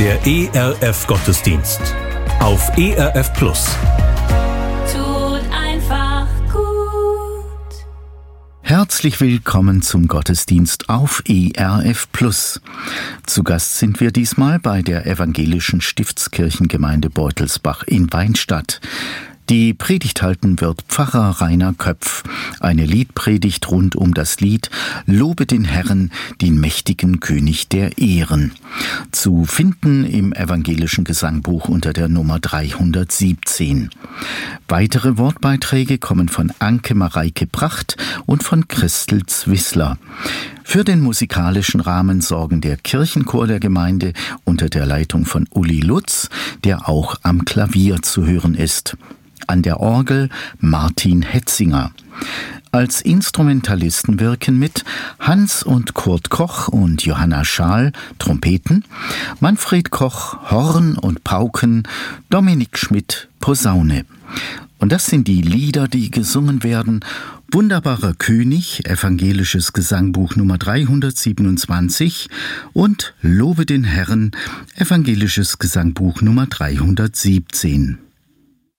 Der ERF-Gottesdienst auf ERF Plus. Tut einfach gut. Herzlich willkommen zum Gottesdienst auf ERF Plus. Zu Gast sind wir diesmal bei der evangelischen Stiftskirchengemeinde Beutelsbach in Weinstadt. Die Predigt halten wird Pfarrer Rainer Köpf. Eine Liedpredigt rund um das Lied Lobe den Herrn, den mächtigen König der Ehren. Zu finden im evangelischen Gesangbuch unter der Nummer 317. Weitere Wortbeiträge kommen von Anke Mareike Pracht und von Christel Zwissler. Für den musikalischen Rahmen sorgen der Kirchenchor der Gemeinde unter der Leitung von Uli Lutz, der auch am Klavier zu hören ist. An der Orgel Martin Hetzinger. Als Instrumentalisten wirken mit Hans und Kurt Koch und Johanna Schaal, Trompeten, Manfred Koch, Horn und Pauken, Dominik Schmidt, Posaune. Und das sind die Lieder, die gesungen werden: Wunderbarer König, evangelisches Gesangbuch Nummer 327 und Lobe den Herrn, evangelisches Gesangbuch Nummer 317.